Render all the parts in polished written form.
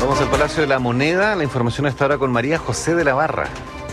Vamos al Palacio de la Moneda. La información está ahora con María José de la Barra.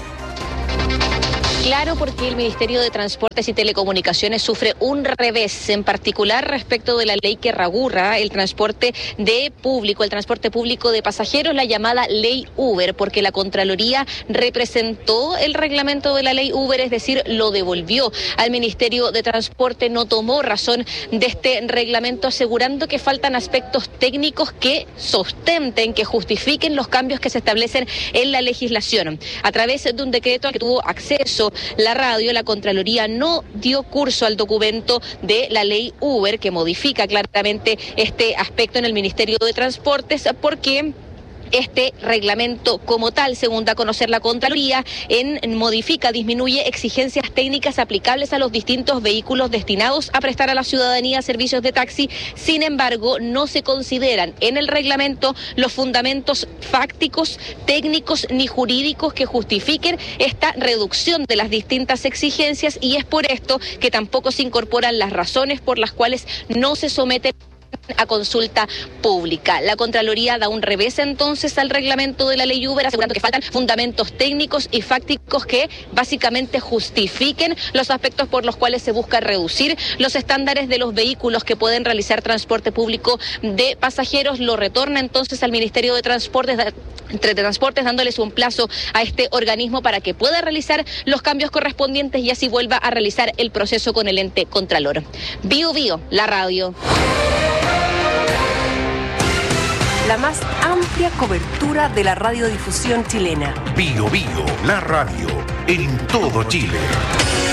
Claro, porque el Ministerio de Transportes y Telecomunicaciones sufre un revés, en particular respecto de la ley que regula el transporte público de pasajeros, la llamada Ley Uber, porque la Contraloría representó el reglamento de la Ley Uber, es decir, lo devolvió al Ministerio de Transporte, no tomó razón de este reglamento, asegurando que faltan aspectos técnicos que sustenten, que justifiquen los cambios que se establecen en la legislación. A través de un decreto al que tuvo acceso la radio, la Contraloría no dio curso al documento de la Ley Uber, que modifica claramente este aspecto en el Ministerio de Transportes, porque este reglamento como tal, según da a conocer la Contraloría, disminuye exigencias técnicas aplicables a los distintos vehículos destinados a prestar a la ciudadanía servicios de taxi. Sin embargo, no se consideran en el reglamento los fundamentos fácticos, técnicos ni jurídicos que justifiquen esta reducción de las distintas exigencias, y es por esto que tampoco se incorporan las razones por las cuales no se someten a consulta pública. La Contraloría da un revés entonces al reglamento de la Ley Uber, asegurando que faltan fundamentos técnicos y fácticos que básicamente justifiquen los aspectos por los cuales se busca reducir los estándares de los vehículos que pueden realizar transporte público de pasajeros. Lo retorna entonces al Ministerio de Transportes, dándoles un plazo a este organismo para que pueda realizar los cambios correspondientes y así vuelva a realizar el proceso con el ente contralor. Bio Bio, la radio. La más amplia cobertura de la radiodifusión chilena. Bio Bio, la radio, en todo Chile.